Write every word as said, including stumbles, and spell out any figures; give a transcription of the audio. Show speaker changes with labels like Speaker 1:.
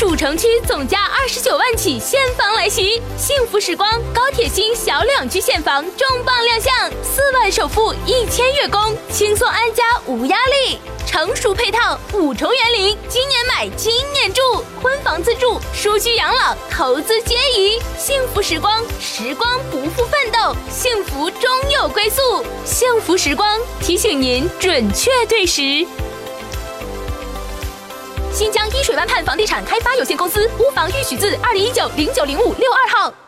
Speaker 1: 主城区总价二十九万起现房来袭，幸福时光高铁新小两居现房重磅亮相，四万首付，一千月供，轻松安家无压力。成熟配套，五重园林，今年买今年住，婚房自住，舒居养老，投资皆宜。幸福时光，时光不负奋斗，幸福终有归宿。幸福时光提醒您准确对时。新疆依水湾畔房地产开发有限公司屋房预许字二零一九零九零五六二号。